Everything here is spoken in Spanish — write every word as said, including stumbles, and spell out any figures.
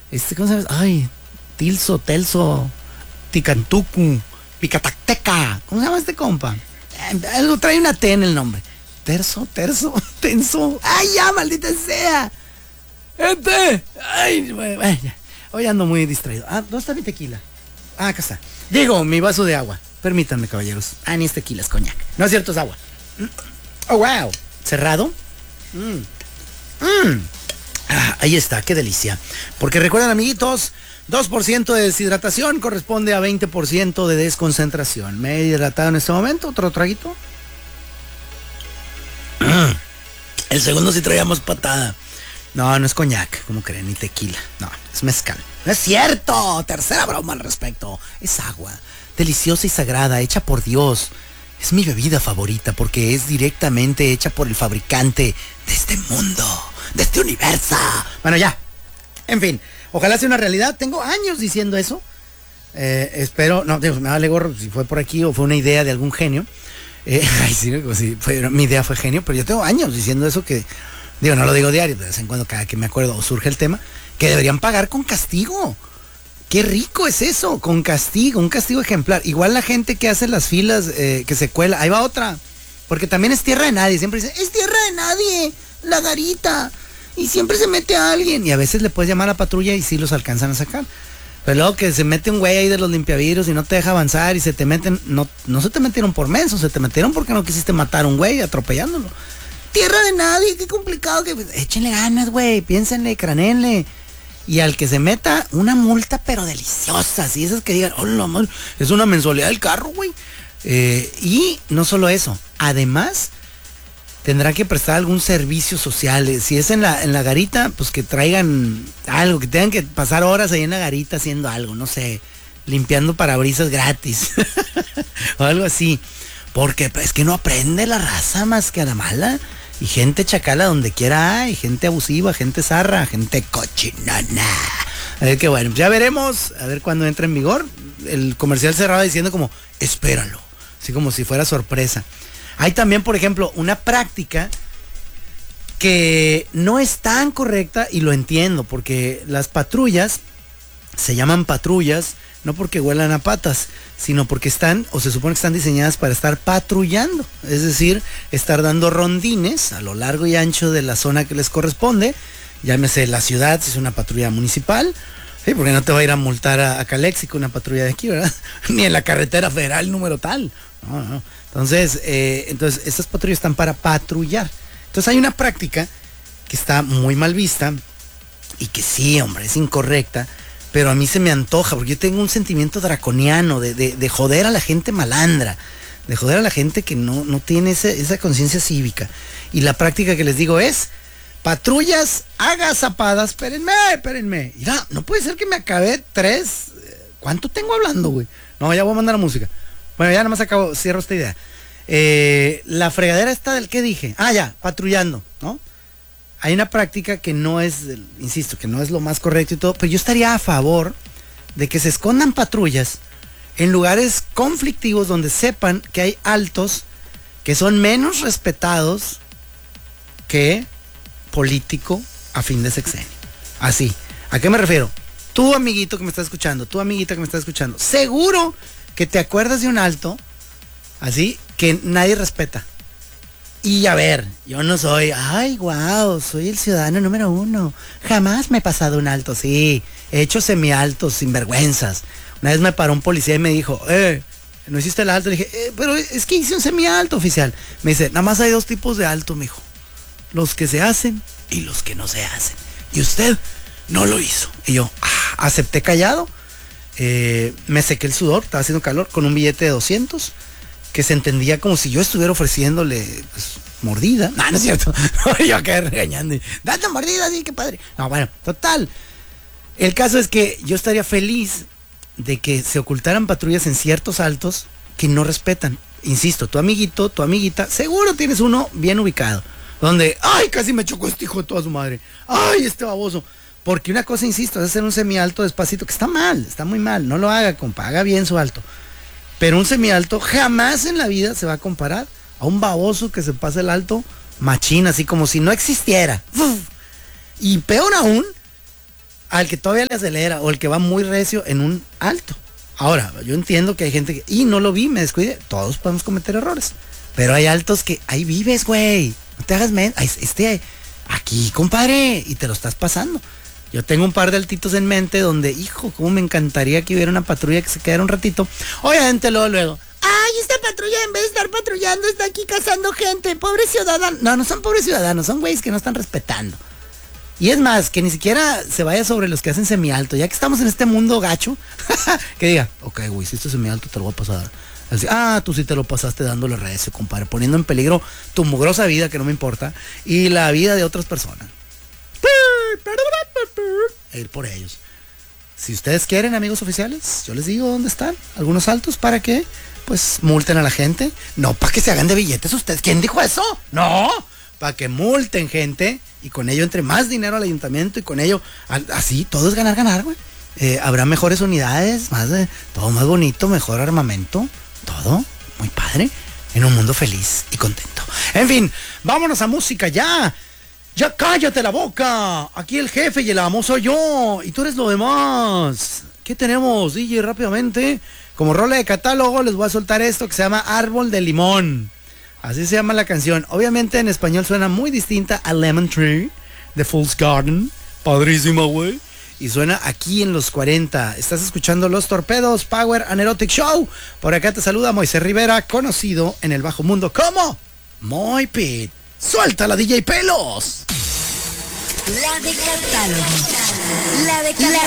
Este, ¿cómo se llama? Ay, Tilso, Telso, Ticantucu, Picatacteca. ¿Cómo se llama este compa? Eh, algo trae una T en el nombre. Terzo, terzo, tenso. ¡Ay, ya, maldita sea! ¡Este! ¡Ay, bueno, ya! Hoy ando muy distraído. Ah, ¿dónde está mi tequila? Ah, acá está. Digo, mi vaso de agua. Permítanme, caballeros. Ah, ni es tequila, es coñac. No es cierto, es agua. Oh, wow. ¿Cerrado? Mmm. Mmm. Ah, ahí está, qué delicia. Porque recuerden, amiguitos, dos por ciento de deshidratación corresponde a veinte por ciento de desconcentración. Me he hidratado en este momento. ¿Otro traguito? El segundo sí traíamos patada. No, no es coñac, como creen, ni tequila. No, es mezcal. No es cierto. Tercera broma al respecto. Es agua, deliciosa y sagrada, hecha por Dios. Es mi bebida favorita porque es directamente hecha por el fabricante de este mundo, de este universo. Bueno, ya. En fin, ojalá sea una realidad. Tengo años diciendo eso. Eh, espero, no, Dios, me vale gorro si fue por aquí o fue una idea de algún genio. Eh, ay, sí, sí fue, mi idea fue genio, pero yo tengo años diciendo eso que... Digo, no lo digo diario, de vez en cuando cada que me acuerdo o surge el tema, que deberían pagar con castigo. Qué rico es eso, con castigo, un castigo ejemplar. Igual la gente que hace las filas, eh, que se cuela, ahí va otra. Porque también es tierra de nadie, siempre dicen, es tierra de nadie, la garita. Y siempre se mete a alguien. Y a veces le puedes llamar a la patrulla y sí los alcanzan a sacar. Pero luego que se mete un güey ahí de los limpiavidrios y no te deja avanzar y se te meten, no, no se te metieron por menso, se te metieron porque no quisiste matar a un güey atropellándolo. Tierra de nadie, qué complicado que... Échenle ganas, güey, piénsenle, cranenle. Y al que se meta, una multa pero deliciosa, así esas que digan, oh, no, es una mensualidad del carro, güey. Eh, y no solo eso, además tendrá que prestar algún servicio social. Si es en la, en la garita, pues que traigan algo, que tengan que pasar horas ahí en la garita haciendo algo, no sé, limpiando parabrisas gratis. O algo así. Porque es que no aprende la raza más que a la mala. Y gente chacala donde quiera hay, gente abusiva, gente zarra, gente cochinona. A ver qué bueno, ya veremos, a ver cuándo entra en vigor. El comercial cerraba diciendo como, espéralo, así como si fuera sorpresa. Hay también, por ejemplo, una práctica que no es tan correcta y lo entiendo, porque las patrullas se llaman patrullas no porque huelan a patas, sino porque están, o se supone que están diseñadas para estar patrullando, es decir, estar dando rondines a lo largo y ancho de la zona que les corresponde, llámese la ciudad, si es una patrulla municipal, sí, porque no te va a ir a multar a, a Calexico una patrulla de aquí, ¿verdad? Ni en la carretera federal número tal, no, no. Entonces, eh, entonces, estas patrullas están para patrullar. Entonces hay una práctica que está muy mal vista y que sí, hombre, es incorrecta, pero a mí se me antoja, porque yo tengo un sentimiento draconiano de, de, de joder a la gente malandra, de joder a la gente que no, no tiene esa, esa conciencia cívica. Y la práctica que les digo es, patrullas agazapadas, espérenme, espérenme. Mira, no puede ser que me acabé tres, ¿cuánto tengo hablando, güey? No, ya voy a mandar la música. Bueno, ya nada más acabo, cierro esta idea. Eh, la fregadera está del que dije, ah, ya, patrullando, ¿no? Hay una práctica que no es, insisto, que no es lo más correcto y todo, pero yo estaría a favor de que se escondan patrullas en lugares conflictivos donde sepan que hay altos que son menos respetados que político a fin de sexenio. Así. ¿A qué me refiero? Tú, amiguito que me está escuchando, tú, amiguita que me está escuchando, seguro que te acuerdas de un alto, así, que nadie respeta. Y a ver, yo no soy, ay, wow, soy el ciudadano número uno. Jamás me he pasado un alto, sí. He hecho semialtos, sinvergüenzas. Una vez me paró un policía y me dijo, eh, ¿no hiciste el alto? Le dije, eh, pero es que hice un semialto, oficial. Me dice, nada más hay dos tipos de alto, mijo. Los que se hacen y los que no se hacen. Y usted no lo hizo. Y yo, ah, acepté callado. Eh, me sequé el sudor, estaba haciendo calor, con un billete de doscientos. Que se entendía como si yo estuviera ofreciéndole pues, mordida. No, no es cierto. Yo acá regañando. Date mordida, sí, qué padre. No, bueno, total. El caso es que yo estaría feliz de que se ocultaran patrullas en ciertos altos que no respetan. Insisto, tu amiguito, tu amiguita, seguro tienes uno bien ubicado. Donde, ay, casi me chocó este hijo de toda su madre. Ay, este baboso. Porque una cosa, insisto, es hacer un semialto despacito, que está mal, está muy mal. No lo haga, compa, haga bien su alto. Pero un semialto jamás en la vida se va a comparar a un baboso que se pasa el alto machín, así como si no existiera. Y peor aún, al que todavía le acelera o el que va muy recio en un alto. Ahora, yo entiendo que hay gente que, y no lo vi, me descuide, todos podemos cometer errores, pero hay altos que ahí vives, güey, no te hagas men, este, aquí, compadre, y te lo estás pasando. Yo tengo un par de altitos en mente donde, hijo, cómo me encantaría que hubiera una patrulla que se quedara un ratito. Obviamente luego, luego, ay, esta patrulla en vez de estar patrullando está aquí cazando gente, pobre ciudadano. No, no son pobres ciudadanos, son güeyes que no están respetando. Y es más, que ni siquiera se vaya sobre los que hacen semialto, ya que estamos en este mundo gacho, que diga, ok, güey, si esto es semialto te lo voy a pasar. Así, ah, tú sí te lo pasaste dándole recio, compadre, poniendo en peligro tu mugrosa vida, que no me importa, y la vida de otras personas. E ir por ellos. Si ustedes quieren, amigos oficiales, yo les digo dónde están algunos altos para que, pues, multen a la gente. No para que se hagan de billetes ustedes. ¿Quién dijo eso? No. Para que multen gente y con ello entre más dinero al ayuntamiento y con ello, así, todo es ganar, ganar, güey. Eh, habrá mejores unidades, más de, todo más bonito, mejor armamento, todo muy padre, en un mundo feliz y contento. En fin, vámonos a música ya. Ya cállate la boca. Aquí el jefe y el amo soy yo y tú eres lo demás. ¿Qué tenemos, D J? Rápidamente, como rola de catálogo, les voy a soltar esto que se llama Árbol de Limón. Así se llama la canción. Obviamente en español suena muy distinta a Lemon Tree de Fool's Garden. Padrísima, güey. Y suena aquí en los cuarenta. Estás escuchando Los Torpedos Power and Erotic Show. Por acá te saluda Moisés Rivera, conocido en el bajo mundo como Moy Pit. ¡Suelta la D J Pelos! La de catálogo. La de catálogo.